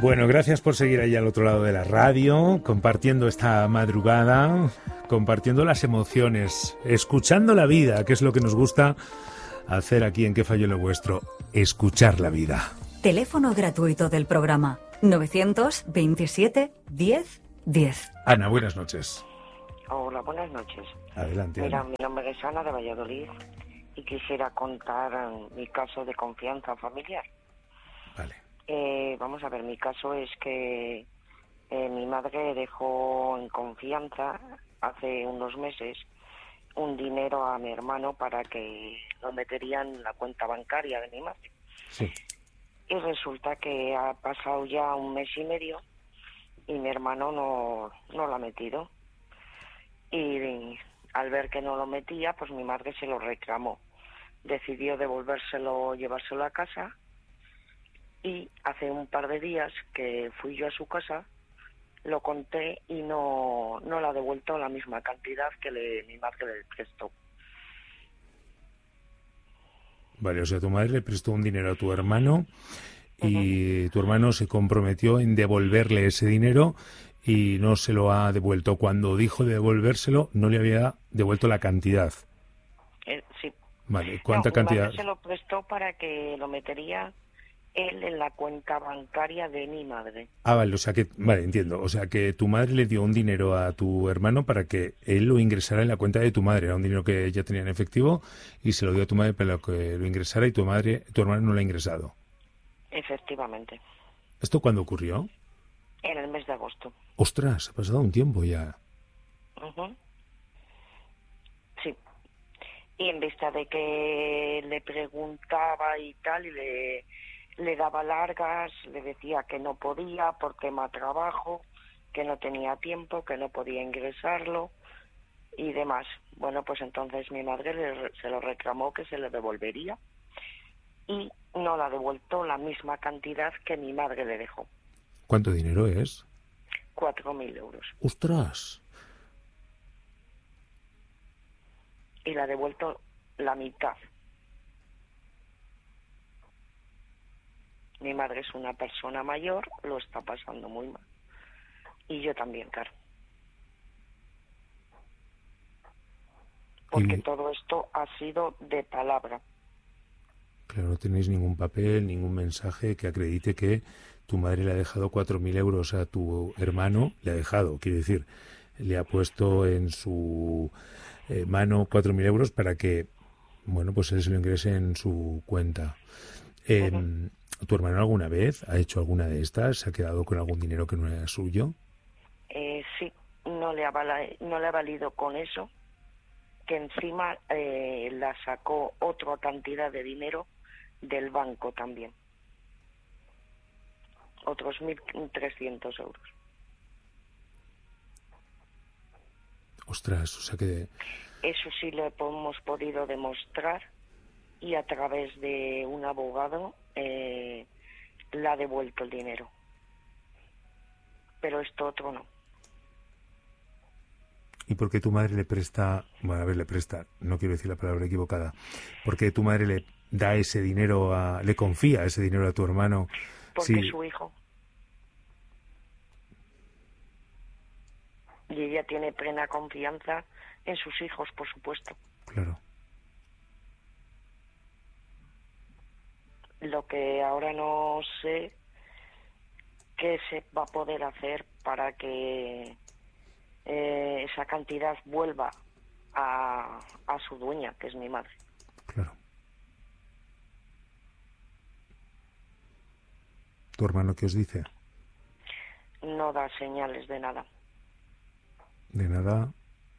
Bueno, gracias por seguir ahí al otro lado de la radio, compartiendo esta madrugada, compartiendo las emociones, escuchando la vida, que es lo que nos gusta hacer aquí en ¿Qué falló lo vuestro? Escuchar la vida. Teléfono gratuito del programa 927 10 10. Ana, buenas noches. Hola, buenas noches. Adelante, Mira, Ana. mi nombre es Ana de Valladolid y quisiera contar mi caso de confianza familiar. Vale. Vamos a ver, mi caso es que mi madre dejó en confianza hace unos meses un dinero a mi hermano para que lo metería en la cuenta bancaria de mi madre. Sí. Y resulta que ha pasado ya un mes y medio y mi hermano no lo ha metido. Y al ver que no lo metía, pues mi madre se lo reclamó. Decidió devolvérselo, llevárselo a casa. Y hace un par de días que fui yo a su casa, lo conté y no le ha devuelto la misma cantidad que mi madre le prestó. Vale, o sea, tu madre le prestó un dinero a tu hermano y tu hermano se comprometió en devolverle ese dinero y no se lo ha devuelto. Cuando dijo de devolvérselo, no le había devuelto la cantidad. Sí. Vale, ¿cuánta cantidad? Mi madre se lo prestó para que lo metería él en la cuenta bancaria de mi madre. Ah, vale, o sea que, vale, entiendo. O sea que tu madre le dio un dinero a tu hermano para que él lo ingresara en la cuenta de tu madre. Era un dinero que ella tenía en efectivo y se lo dio a tu madre para que lo ingresara y tu hermano no lo ha ingresado. Efectivamente. ¿Esto cuándo ocurrió? En el mes de agosto. Ostras, ha pasado un tiempo ya. Sí. Y en vista de que le preguntaba y tal, y le daba largas, le decía que no podía por tema trabajo, que no tenía tiempo, que no podía ingresarlo y demás. Bueno, pues entonces mi madre se lo reclamó que se le devolvería y no le ha devuelto la misma cantidad que mi madre le dejó. ¿Cuánto dinero es? 4.000 euros. ¡Ostras! Y le ha devuelto la mitad. Mi madre es una persona mayor, lo está pasando muy mal. Y yo también, claro. Porque todo esto ha sido de palabra. Claro, no tenéis ningún papel, ningún mensaje que acredite que tu madre le ha dejado 4.000 euros a tu hermano. Le ha dejado, quiero decir, le ha puesto en su mano 4.000 euros para que, bueno, pues él se lo ingrese en su cuenta. ¿Tu hermano alguna vez ha hecho alguna de estas? ¿Se ha quedado con algún dinero que no era suyo? Sí, no le ha valido con eso, que encima la sacó otra cantidad de dinero del banco también. Otros 1.300 euros. Ostras, o sea que... Eso sí lo hemos podido demostrar y a través de un abogado le ha devuelto el dinero. Pero esto otro no. ¿Y por qué tu madre le presta, bueno, a ver, le presta, no quiero decir la palabra equivocada, por qué tu madre le da ese dinero le confía ese dinero a tu hermano? Porque es su hijo. Y ella tiene plena confianza en sus hijos, por supuesto. Claro. Lo que ahora no sé qué se va a poder hacer para que esa cantidad vuelva a su dueña, que es mi madre. Claro. ¿Tu hermano qué os dice? No da señales de nada. De nada,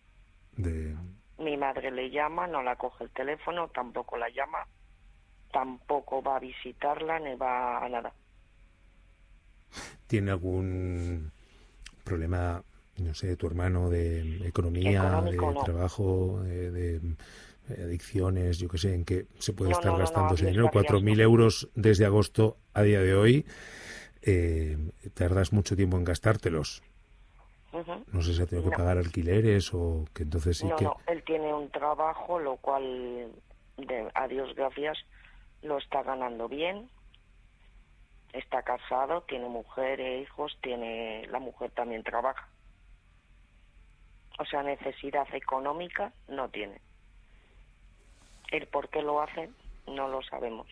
Mi madre le llama, no la coge el teléfono, tampoco la llama, tampoco va a visitarla, ni va a nada. ¿Tiene algún problema, no sé, tu hermano de economía, Económico, de no. trabajo, de adicciones, yo qué sé, en qué se puede estar gastando ese les dinero? varías, 4.000 euros desde agosto a día de hoy, tardas mucho tiempo en gastártelos. No sé si ha tenido que pagar alquileres o que entonces sí que... No, él tiene un trabajo, lo cual, a Dios gracias, lo está ganando bien, está casado, tiene mujer e hijos, la mujer también trabaja. O sea, necesidad económica no tiene. El por qué lo hace no lo sabemos.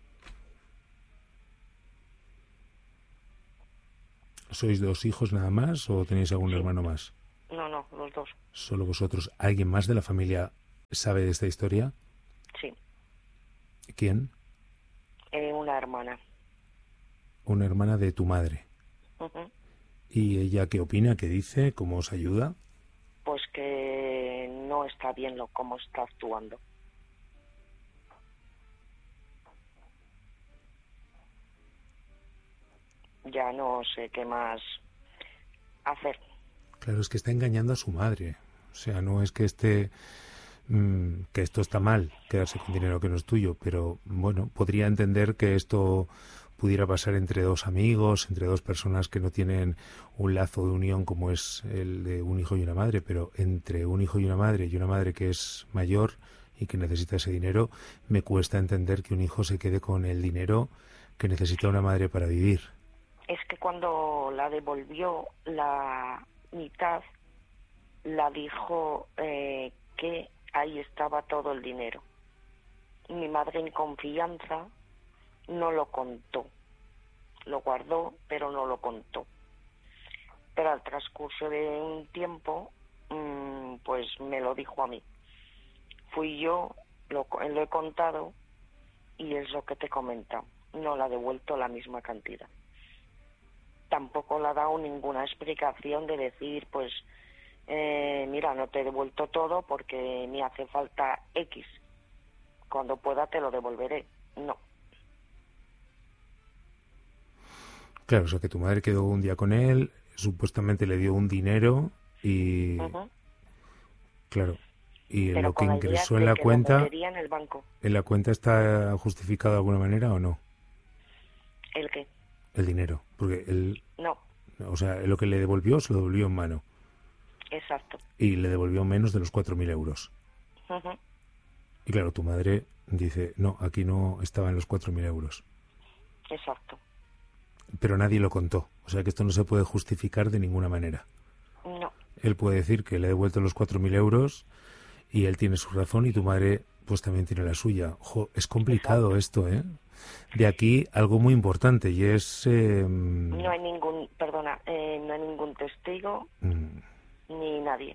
¿Sois 2 hijos nada más o tenéis algún Sí. hermano más? No, los dos. ¿Solo vosotros? ¿Alguien más de la familia sabe de esta historia? Sí. ¿Quién? Una hermana. Una hermana de tu madre. Ujú. ¿Y ella qué opina? ¿Qué dice? ¿Cómo os ayuda? Pues que no está bien cómo está actuando. Ya no sé qué más hacer. Claro, es que está engañando a su madre. O sea, no es que que esto está mal, quedarse con dinero que no es tuyo, pero bueno, podría entender que esto pudiera pasar entre 2 amigos, entre 2 personas que no tienen un lazo de unión como es el de un hijo y una madre, pero entre un hijo y una madre que es mayor y que necesita ese dinero, me cuesta entender que un hijo se quede con el dinero que necesita una madre para vivir. Es que cuando la devolvió la mitad, la dijo que ahí estaba todo el dinero. Mi madre, en confianza, no lo contó. Lo guardó, pero no lo contó. Pero al transcurso de un tiempo, pues me lo dijo a mí. Fui yo, lo he contado y es lo que te he comentado. No le ha devuelto la misma cantidad. Tampoco le ha dado ninguna explicación de decir, pues, mira, no te he devuelto todo porque me hace falta X. Cuando pueda te lo devolveré. No. Claro, o sea que tu madre quedó un día con él, supuestamente le dio un dinero y... Uh-huh. Claro, y Pero lo que con la idea ingresó en de la que lo cuenta, metería en el banco. ¿en la cuenta está justificado de alguna manera o no? ¿El qué? El dinero, porque él, No, o sea, lo que le devolvió se lo devolvió en mano exacto. y le devolvió menos de los 4.000 euros. Uh-huh. Y claro, tu madre dice, no, aquí no estaban los 4.000 euros. Exacto. Pero nadie lo contó, o sea que esto no se puede justificar de ninguna manera. No. Él puede decir que le ha devuelto los 4.000 euros y él tiene su razón y tu madre pues también tiene la suya. Ojo, es complicado esto, ¿eh? De aquí algo muy importante y es... No hay ningún, perdona, no hay ningún testigo ni nadie.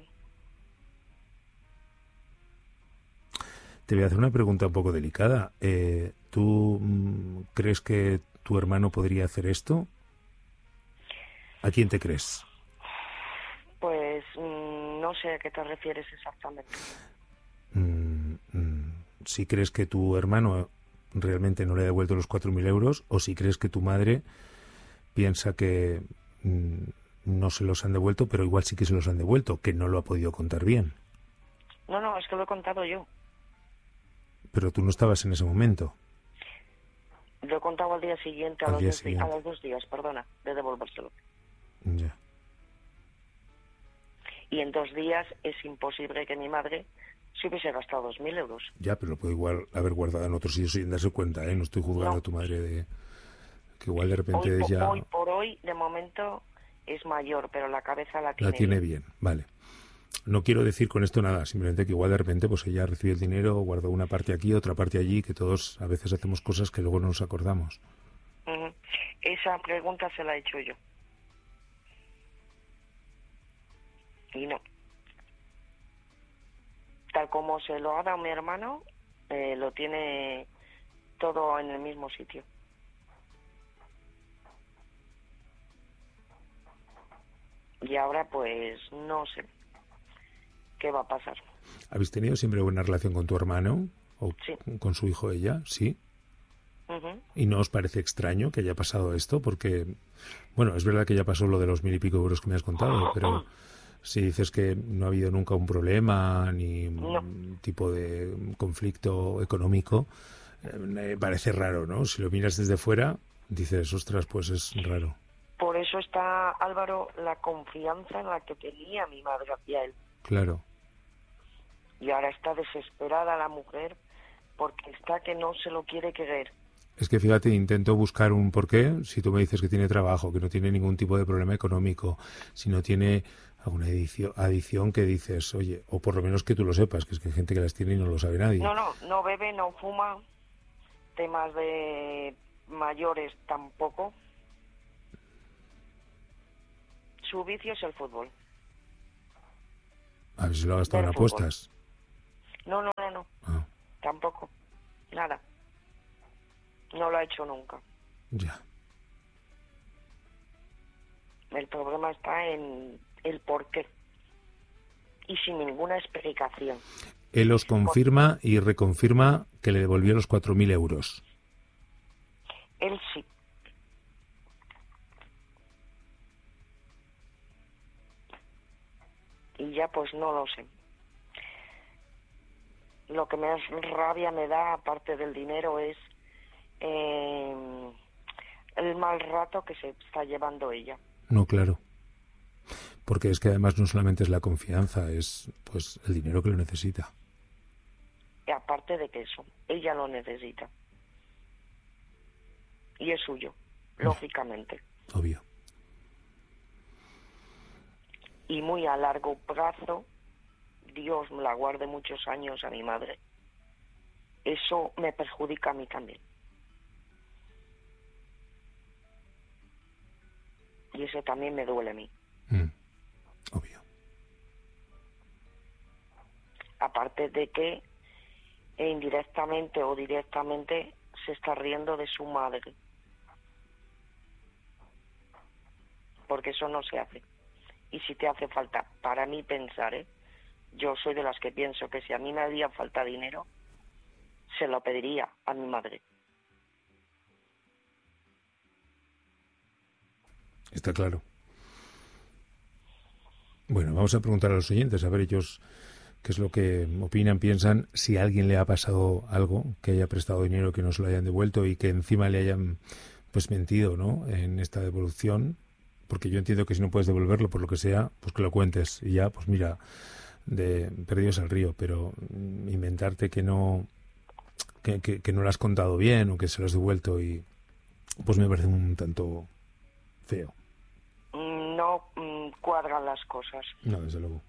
Te voy a hacer una pregunta un poco delicada. ¿Tú crees que tu hermano podría hacer esto? ¿A quién te crees? Pues no sé a qué te refieres exactamente. Si crees que tu hermano realmente no le ha devuelto los 4.000 euros o si crees que tu madre piensa que no se los han devuelto, pero igual sí que se los han devuelto, que no lo ha podido contar bien. No, es que lo he contado yo. Pero tú no estabas en ese momento. Lo he contado al día siguiente, a los 2 días, perdona, de devolvérselo. Ya. Y en 2 días es imposible que mi madre se hubiese gastado 2.000 euros. Ya, pero lo puede igual haber guardado en otro sitio sin darse cuenta, ¿eh? No estoy juzgando a tu madre de que igual de repente ella... Hoy por hoy, de momento, es mayor, pero la cabeza la tiene, la tiene bien. Vale. No quiero decir con esto nada, simplemente que igual de repente pues ella recibió el dinero, guardó una parte aquí, otra parte allí, que todos a veces hacemos cosas que luego no nos acordamos. Uh-huh. Esa pregunta se la he hecho yo. Y no. Tal como se lo ha dado mi hermano, lo tiene todo en el mismo sitio. Y ahora pues no sé qué va a pasar. ¿Habéis tenido siempre buena relación con tu hermano? ¿O sí. con su hijo ella? Sí. Uh-huh. ¿Y no os parece extraño que haya pasado esto? Porque, bueno, es verdad que ya pasó lo de los 1.000 y pico euros que me has contado, pero si dices que no ha habido nunca un problema ni un tipo de conflicto económico, me parece raro, ¿no? Si lo miras desde fuera, dices, ostras, pues es raro. Por eso está, Álvaro, la confianza en la que tenía mi madre hacia él. Claro. Y ahora está desesperada la mujer porque está que no se lo quiere creer. Es que fíjate, intento buscar un porqué. Si tú me dices que tiene trabajo, que no tiene ningún tipo de problema económico, si no tiene alguna adicción que dices, oye, o por lo menos que tú lo sepas, que es que hay gente que las tiene y no lo sabe nadie. No bebe, no fuma, temas de mayores tampoco. Su vicio es el fútbol. A ver si lo ha gastado en apuestas. No. Ah. Tampoco. Nada. No lo ha hecho nunca. Ya. El problema está en el porqué. Y sin ninguna explicación. Él os confirma y reconfirma que le devolvió los 4.000 euros. Él sí. Y ya pues no lo sé. Lo que más rabia me da, aparte del dinero, es el mal rato que se está llevando ella. No, claro. Porque es que además no solamente es la confianza, es pues el dinero que lo necesita. Y aparte de que eso, ella lo necesita. Y es suyo, lógicamente. Obvio. Y muy a largo plazo, Dios me la guarde muchos años a mi madre, eso me perjudica a mí también. Y eso también me duele a mí. Obvio. Aparte de que indirectamente o directamente se está riendo de su madre. Porque eso no se hace. Y si te hace falta, para mí pensar, yo soy de las que pienso que si a mí me haría falta dinero, se lo pediría a mi madre. Está claro. Bueno, vamos a preguntar a los oyentes, a ver ellos qué es lo que opinan, piensan, si a alguien le ha pasado algo, que haya prestado dinero, que no se lo hayan devuelto y que encima le hayan pues mentido, ¿no?, en esta devolución. Porque yo entiendo que si no puedes devolverlo por lo que sea, pues que lo cuentes y ya, pues mira, de perdidos al río, pero inventarte que no lo has contado bien o que se lo has devuelto y pues me parece un tanto feo. No cuadran las cosas. No, desde luego.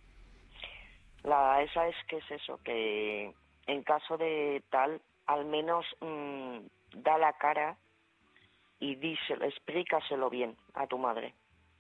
Esa es que es eso, que en caso de tal, al menos da la cara y explícaselo bien a tu madre.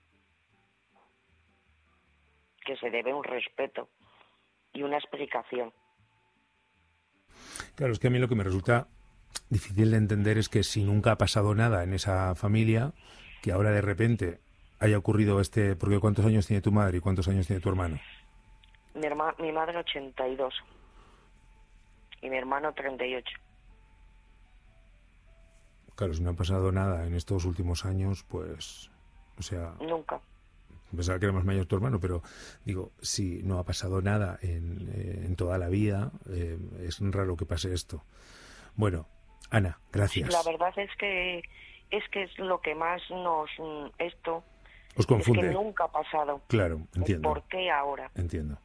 Que se debe un respeto y una explicación. Claro, es que a mí lo que me resulta difícil de entender es que si nunca ha pasado nada en esa familia, que ahora de repente haya ocurrido porque ¿cuántos años tiene tu madre y cuántos años tiene tu hermano? Mi madre 82 y mi hermano 38. Claro, si no ha pasado nada en estos últimos años, pues, o sea... Nunca. Pensaba que era más mayor tu hermano, pero digo, si no ha pasado nada en toda la vida, es raro que pase esto. Bueno, Ana, gracias. La verdad es que es lo que más esto os confunde. Es que nunca ha pasado. Claro, entiendo. ¿Por qué ahora? Entiendo.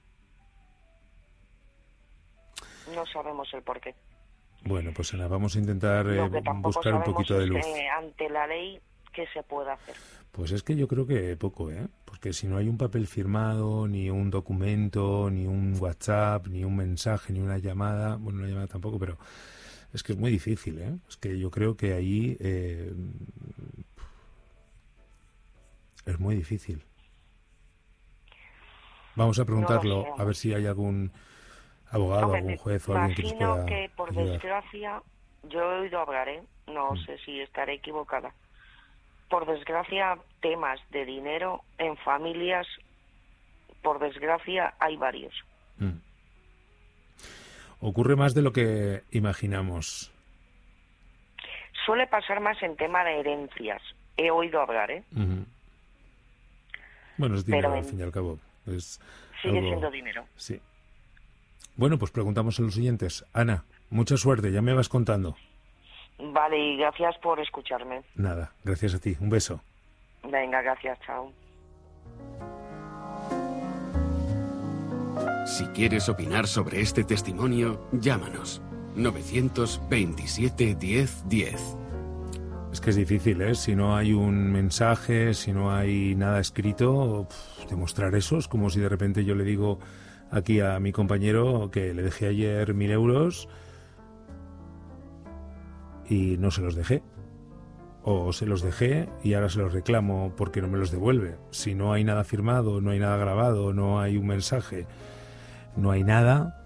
No sabemos el por qué. Bueno, pues Ana, vamos a intentar buscar un poquito de luz. Ante la ley, ¿qué se puede hacer? Pues es que yo creo que poco, porque si no hay un papel firmado, ni un documento, ni un WhatsApp, ni un mensaje, ni una llamada, bueno, una llamada tampoco, pero es que es muy difícil, es que yo creo que ahí es muy difícil. Vamos a preguntarlo, a ver si hay algún abogado, algún juez o alguien que nos pueda imagino que, por ayudar. desgracia, yo he oído hablar, no sé si estaré equivocada. Por desgracia, temas de dinero en familias, por desgracia, hay varios. Ocurre más de lo que imaginamos. Suele pasar más en tema de herencias. He oído hablar, Bueno, es dinero, al fin y al cabo. Sigue siendo dinero. Sí. Bueno, pues preguntamos a los oyentes. Ana, mucha suerte, ya me vas contando. Vale, y gracias por escucharme. Nada, gracias a ti. Un beso. Venga, gracias, chao. Si quieres opinar sobre este testimonio, llámanos. 927 10 10. Es que es difícil, ¿eh? Si no hay un mensaje, si no hay nada escrito, demostrar eso es como si de repente yo le digo aquí a mi compañero que le dejé ayer 1.000 euros y no se los dejé. O se los dejé y ahora se los reclamo porque no me los devuelve. Si no hay nada firmado, no hay nada grabado, no hay un mensaje, no hay nada,